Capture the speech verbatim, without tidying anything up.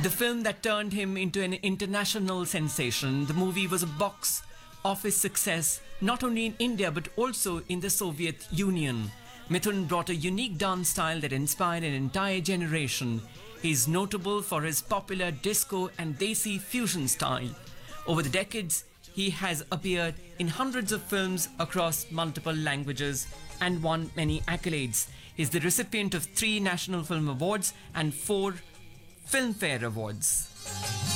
the film that turned him into an international sensation. The movie was a box office success not only in India but also in the Soviet Union. Mithun brought a unique dance style that inspired an entire generation. He is notable for his popular disco and desi fusion style. Over the decades, he has appeared in hundreds of films across multiple languages and won many accolades. He is the recipient of three National Film Awards and four Filmfare Awards.